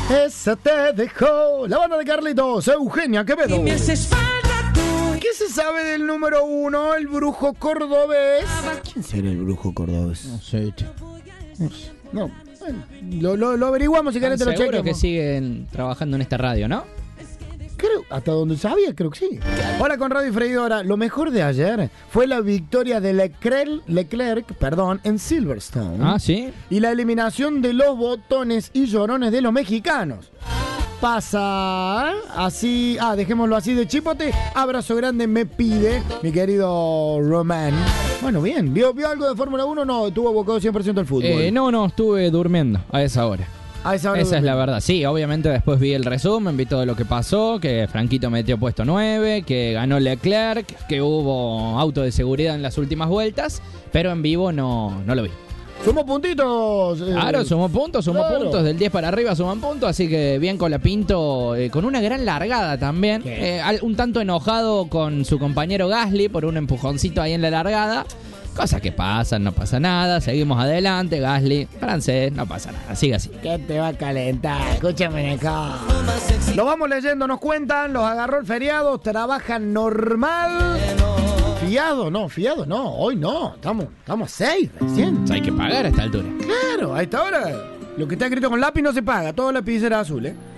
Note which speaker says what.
Speaker 1: Esa te dejó. La banda de Carlitos, Eugenia Quevedo.
Speaker 2: Y me haces falta tú.
Speaker 1: ¿Qué se sabe del número 1, el brujo cordobés? ¿Quién será el brujo cordobés?
Speaker 3: No sé, che.
Speaker 1: No, bueno, lo averiguamos si querés te lo
Speaker 3: Seguro
Speaker 1: chequeamos.
Speaker 3: que siguen trabajando en esta radio, ¿no?
Speaker 1: Creo, hasta donde sabía, creo que sí. Hola con Radio y Freidora. Lo mejor de ayer fue la victoria de Leclerc, en Silverstone.
Speaker 3: Ah, ¿sí?
Speaker 1: Y la eliminación de los botones y llorones de los mexicanos. Pasa así, dejémoslo así de chipote. Abrazo grande me pide mi querido Román. Bueno, bien. ¿Vio algo de Fórmula 1? No, estuvo abocado 100% al fútbol.
Speaker 3: No, estuve durmiendo a esa hora.
Speaker 1: A esa hora
Speaker 3: Esa es
Speaker 1: durmiendo.
Speaker 3: la verdad. Sí, obviamente después vi el resumen, vi todo lo que pasó, que Franquito metió puesto 9, que ganó Leclerc, que hubo auto de seguridad en las últimas vueltas, pero en vivo no lo vi.
Speaker 1: Sumó puntitos.
Speaker 3: Claro, sumó puntos, del 10 para arriba suman puntos, así que bien Colapinto, con una gran largada también, un tanto enojado con su compañero Gasly por un empujoncito ahí en la largada. Cosas que pasan, no pasa nada, seguimos adelante, Gasly, francés, no pasa nada, sigue así.
Speaker 1: ¿Qué te va a calentar? Escúchame acá. Lo vamos leyendo, nos cuentan, los agarró el feriado, trabajan normal. Fiado no, hoy no, estamos 6 recién.
Speaker 3: Hay que pagar a esta altura.
Speaker 1: Claro, a esta hora lo que está escrito con lápiz no se paga, todo lapicera azul,